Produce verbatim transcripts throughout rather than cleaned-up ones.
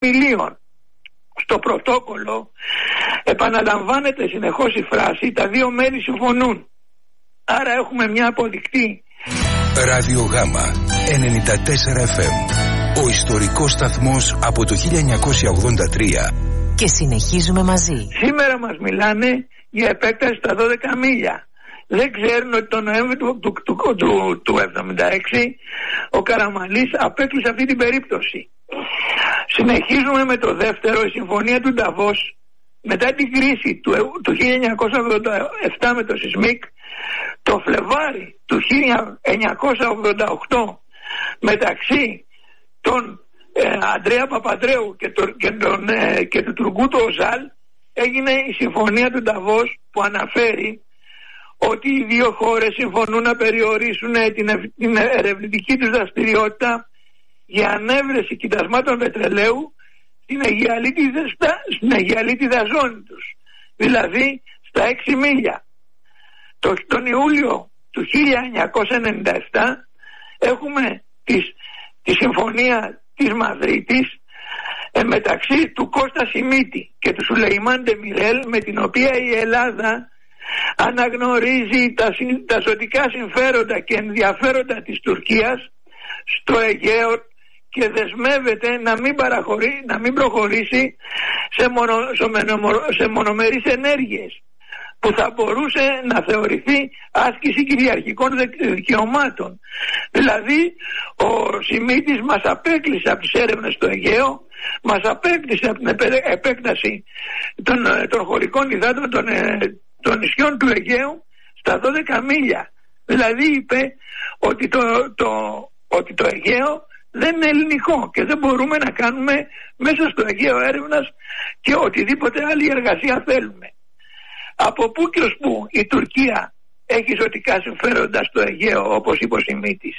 μιλίων. Στο πρωτόκολλο επαναλαμβάνεται συνεχώς η φράση «τα δύο μέρη συμφωνούν». Άρα έχουμε μια αποδεικτή. Ράδιο Γάμα ενενήντα τέσσερα εφ εμ, ο ιστορικός σταθμός από το χίλια εννιακόσια ογδόντα τρία. Και συνεχίζουμε μαζί. Σήμερα μας μιλάνε για επέκταση στα δώδεκα μίλια. Δεν ξέρουν ότι το Νοέμβριο του, του, του, του, του εβδομήντα έξι ο Καραμανλής απέκλεισε αυτή την περίπτωση. Συνεχίζουμε με το δεύτερο, η συμφωνία του Νταβός. Μετά την κρίση του, του χίλια εννιακόσια ογδόντα επτά με το Σισμίκ, το Φλεβάρι του χίλια εννιακόσια ογδόντα οκτώ μεταξύ των ε, Αντρέα Παπαντρέου και, το, και, τον, ε, και του Τουρκούτου Οζάλ έγινε η συμφωνία του Νταβός, που αναφέρει ότι οι δύο χώρες συμφωνούν να περιορίσουν την, την ερευνητική τους δραστηριότητα για ανέβρεση κοιτασμάτων πετρελαίου στην Αιγιαλίτιδα ζώνη τους, δηλαδή στα έξι μίλια. Το, τον Ιούλιο του χίλια εννιακόσια ενενήντα επτά έχουμε τις, τη συμφωνία της Μαδρίτης ε, μεταξύ του Κώστα Σιμίτη και του Σουλεϊμάν Ντεμιρέλ, με την οποία η Ελλάδα αναγνωρίζει τα, τα ζωτικά συμφέροντα και ενδιαφέροντα της Τουρκίας στο Αιγαίο και δεσμεύεται να μην, παραχωρεί, να μην προχωρήσει σε, μονο, σε μονομερείς ενέργειες που θα μπορούσε να θεωρηθεί άσκηση κυριαρχικών δικαιωμάτων. Δηλαδή ο Σιμίτης μας απέκλεισε από τις έρευνες στο Αιγαίο, μας απέκλεισε από την επέκταση των, των χωρικών υδάτων των, των νησιών του Αιγαίου στα δώδεκα μίλια. Δηλαδή είπε ότι το, το, ότι το Αιγαίο δεν είναι ελληνικό και δεν μπορούμε να κάνουμε μέσα στο Αιγαίο έρευνας και οτιδήποτε άλλη εργασία θέλουμε. Από πού και ως πού η Τουρκία έχει ζωτικά συμφέροντα στο Αιγαίο, όπως είπε ο Σιμίτης?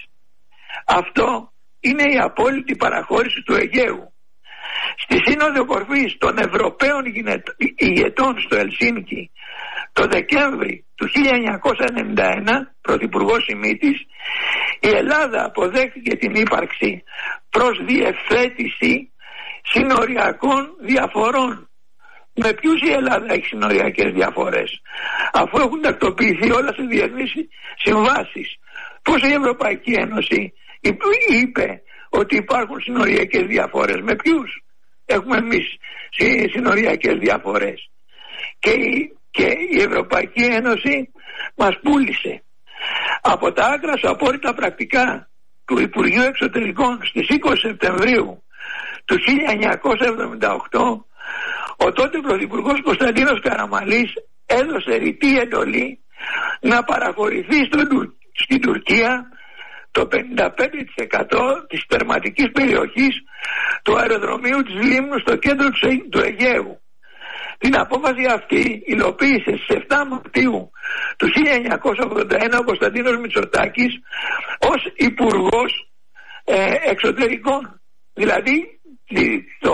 Αυτό είναι η απόλυτη παραχώρηση του Αιγαίου. Στη Σύνοδο Κορφής των Ευρωπαίων ηγετών στο Ελσίνκι το Δεκέμβρη του χίλια εννιακόσια ενενήντα ένα, πρωθυπουργός Σιμίτης, η Ελλάδα αποδέχθηκε την ύπαρξη προς διευθέτηση συνοριακών διαφορών. Με ποιους η Ελλάδα έχει συνοριακές διαφορές, αφού έχουν τακτοποιηθεί όλα σε διεθνείς συμβάσεις? Πώς η Ευρωπαϊκή Ένωση είπε ότι υπάρχουν συνοριακές διαφορές? Με ποιους έχουμε εμείς συνοριακές διαφορές? Και η, και η Ευρωπαϊκή Ένωση μας πούλησε. Από τα άκρα σου απόρριτα πρακτικά του Υπουργείου Εξωτερικών στις είκοσι Σεπτεμβρίου του χίλια εννιακόσια εβδομήντα οκτώ, ο τότε Πρωθυπουργός Κωνσταντίνος Καραμανλής έδωσε ρητή εντολή να παραχωρηθεί στο, στην Τουρκία το πενήντα πέντε τοις εκατό της τερματικής περιοχής του αεροδρομίου της Λίμνου στο κέντρο του Αιγαίου. Την απόφαση αυτή υλοποίησε στις επτά Μαρτίου του χίλια εννιακόσια ογδόντα ένα ο Κωνσταντίνος Μητσοτάκης ως Υπουργός ε, Εξωτερικών. Δηλαδή το,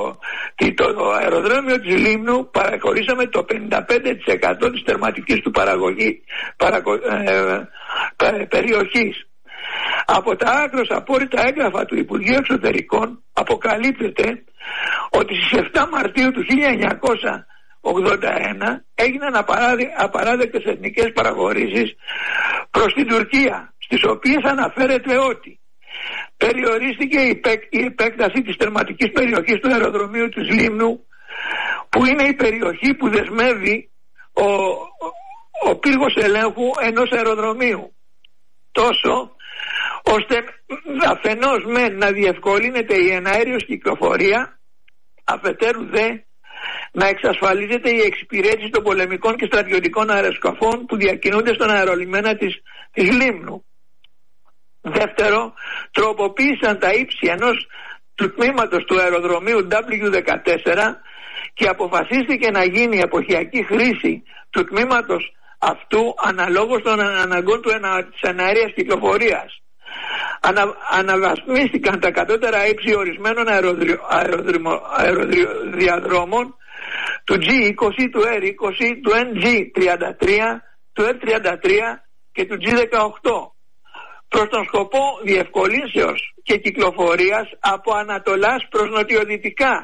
το, το αεροδρόμιο της Λίμνου παραχωρήσαμε το πενήντα πέντε τοις εκατό της τερματικής του παραγωγή παρακο, ε, ε, περιοχής. Από τα άκρως απόρριτα έγγραφα του Υπουργείου Εξωτερικών αποκαλύπτεται ότι στις επτά Μαρτίου του χίλια εννιακόσια ογδόντα ένα έγιναν απαράδε, απαράδεκτες εθνικές παραχωρήσεις προς την Τουρκία, στις οποίες αναφέρεται ότι περιορίστηκε η, επέκ, η επέκταση της τερματικής περιοχής του αεροδρομίου της Λίμνου, που είναι η περιοχή που δεσμεύει ο, ο, ο πύργος ελέγχου ενός αεροδρομίου, τόσο ώστε αφενός με να διευκολύνεται η εναέριος κυκλοφορία, αφετέρου δε να εξασφαλίζεται η εξυπηρέτηση των πολεμικών και στρατιωτικών αεροσκαφών που διακινούνται στον αερολιμένα της, της Λίμνου. Δεύτερο, τροποποίησαν τα ύψη ενός του τμήματος του αεροδρομίου ντάμπλιου δεκατέσσερα και αποφασίστηκε να γίνει εποχιακή χρήση του τμήματος αυτού αναλόγως των αναγκών του ενα, της εναέριας κυκλοφορίας. Ανα, αναβαθμίστηκαν τα κατώτερα ύψη ορισμένων αεροδιαδρόμων του τζι είκοσι, του αρ είκοσι, του εν τζι τριάντα τρία, του αρ τριάντα τρία και του τζι δεκαοκτώ, προς τον σκοπό διευκολύνσεως και κυκλοφορίας από Ανατολάς προς νοτιοδυτικά